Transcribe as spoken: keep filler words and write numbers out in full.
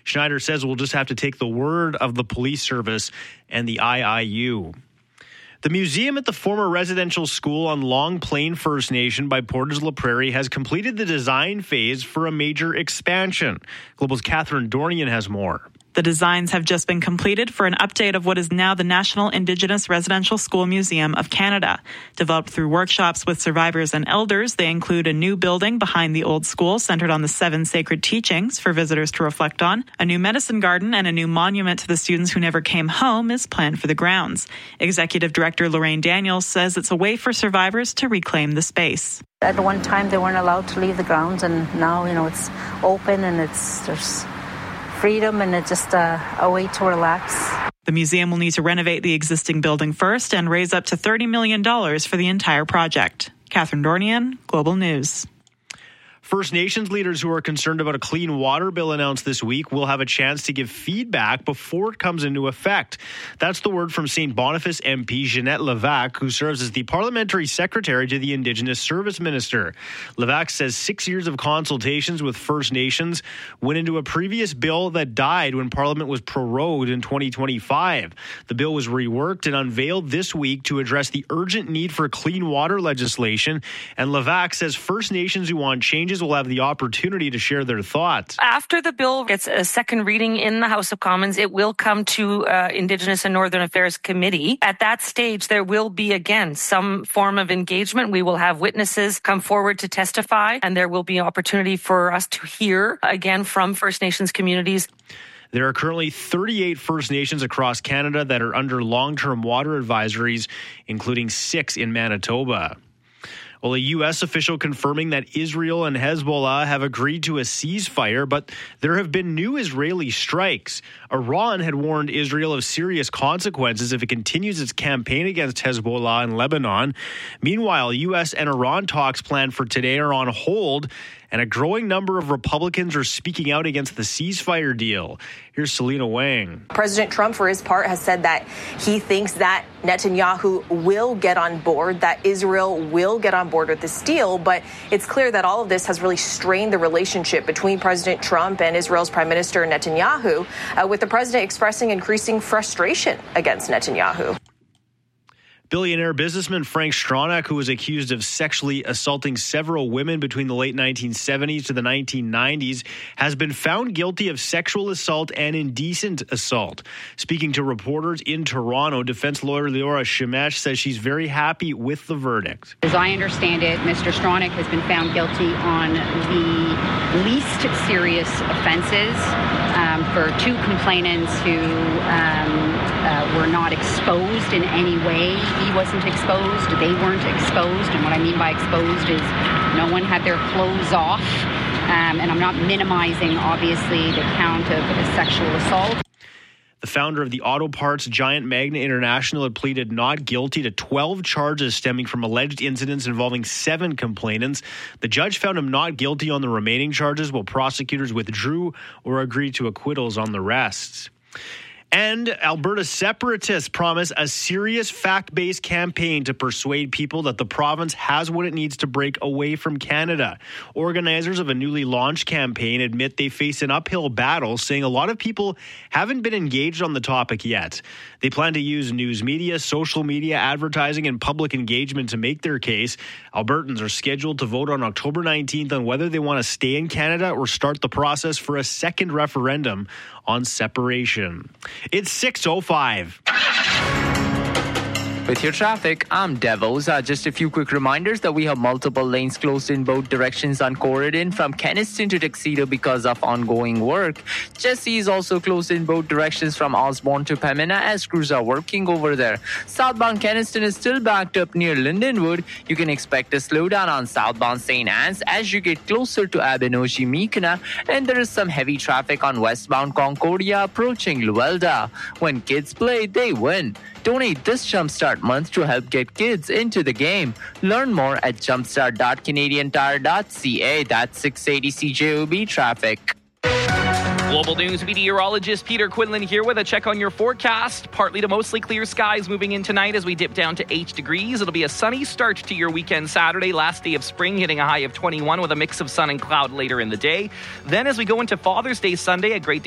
Schneider says we'll just have to take the word of the police service and the I I U. The museum at the former residential school on Long Plain First Nation by Portage La Prairie has completed the design phase for a major expansion. Global's Catherine Dornian has more. The designs have just been completed for an update of what is now the National Indigenous Residential School Museum of Canada. Developed through workshops with survivors and elders, they include a new building behind the old school centered on the seven sacred teachings for visitors to reflect on. A new medicine garden and a new monument to the students who never came home is planned for the grounds. Executive Director Lorraine Daniels says it's a way for survivors to reclaim the space. At one time, they weren't allowed to leave the grounds, and now, you know, it's open and it's there's freedom, and it's just a, a way to relax. The museum will need to renovate the existing building first and raise up to thirty million dollars for the entire project. Catherine Dornian, Global News. First Nations leaders who are concerned about a clean water bill announced this week will have a chance to give feedback before it comes into effect. That's the word from Saint Boniface M P Jeanette Levac, who serves as the parliamentary secretary to the Indigenous Service Minister. Levac says six years of consultations with First Nations went into a previous bill that died when Parliament was prorogued in twenty twenty-five. The bill was reworked and unveiled this week to address the urgent need for clean water legislation. And Levac says First Nations who want changes will have the opportunity to share their thoughts. After the bill gets a second reading in the House of Commons, it will come to uh, Indigenous and Northern Affairs Committee. At that stage, there will be, again, some form of engagement. We will have witnesses come forward to testify, and there will be opportunity for us to hear, again, from First Nations communities. There are currently thirty-eight First Nations across Canada that are under long-term water advisories, including six in Manitoba. Well, a U S official confirming that Israel and Hezbollah have agreed to a ceasefire, but there have been new Israeli strikes. Iran had warned Israel of serious consequences if it continues its campaign against Hezbollah in Lebanon. Meanwhile, U S and Iran talks planned for today are on hold, and a growing number of Republicans are speaking out against the ceasefire deal. Here's Selena Wang. President Trump, for his part, has said that he thinks that Netanyahu will get on board, that Israel will get on board with this deal. But it's clear that all of this has really strained the relationship between President Trump and Israel's Prime Minister Netanyahu, uh, with the president expressing increasing frustration against Netanyahu. Billionaire businessman Frank Stronach, who was accused of sexually assaulting several women between the late nineteen seventies to the nineteen nineties, has been found guilty of sexual assault and indecent assault. Speaking to reporters in Toronto, defense lawyer Leora Shemesh says she's very happy with the verdict. As I understand it, Mister Stronach has been found guilty on the least serious offenses um, for two complainants who um, uh, were not exposed in any way. He wasn't exposed, they weren't exposed, and what I mean by exposed is no one had their clothes off, um, and I'm not minimizing, obviously, the count of sexual assault. The founder of the auto parts giant Magna International had pleaded not guilty to twelve charges stemming from alleged incidents involving seven complainants. The judge found him not guilty on the remaining charges, while prosecutors withdrew or agreed to acquittals on the rest. And Alberta separatists promise a serious fact-based campaign to persuade people that the province has what it needs to break away from Canada. Organizers of a newly launched campaign admit they face an uphill battle, saying a lot of people haven't been engaged on the topic yet. They plan to use news media, social media, advertising, and public engagement to make their case. Albertans are scheduled to vote on October nineteenth on whether they want to stay in Canada or start the process for a second referendum on separation. It's six oh five. With your traffic, I'm Devos. Uh, just a few quick reminders that we have multiple lanes closed in both directions on Corridon from Kenniston to Tuxedo because of ongoing work. Jesse is also closed in both directions from Osborne to Pembina as crews are working over there. Southbound Kenniston is still backed up near Lindenwood. You can expect a slowdown on southbound Saint Anne's as you get closer to Abenoshi-Meekina, and there is some heavy traffic on westbound Concordia approaching Luelda. When kids play, they win. Donate this Jumpstart month to help get kids into the game. Learn more at jumpstart dot canadian tire dot c a. That's six eighty C J O B traffic. Global News meteorologist Peter Quinlan here with a check on your forecast. Partly to mostly clear skies moving in tonight as we dip down to eight degrees. It'll be a sunny start to your weekend Saturday, last day of spring, hitting a high of twenty-one with a mix of sun and cloud later in the day. Then as we go into Father's Day Sunday, a great day